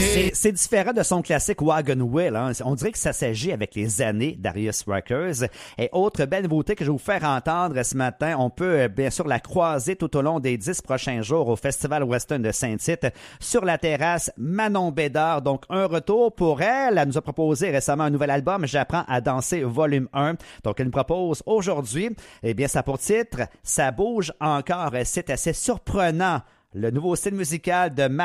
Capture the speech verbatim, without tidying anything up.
C'est, c'est différent de son classique Wagon Wheel. Hein. On dirait que ça s'agit avec les années Darius Ruckers. Et autre belle nouveauté que je vais vous faire entendre ce matin, on peut bien sûr la croiser tout au long des dix prochains jours au Festival Western de Saint-Tite sur la terrasse Manon Bédard. Donc un retour pour elle. Elle nous a proposé récemment un nouvel album, J'apprends à danser volume un. Donc elle nous propose aujourd'hui, eh bien ça pour titre, Ça bouge encore. C'est assez surprenant. Le nouveau style musical de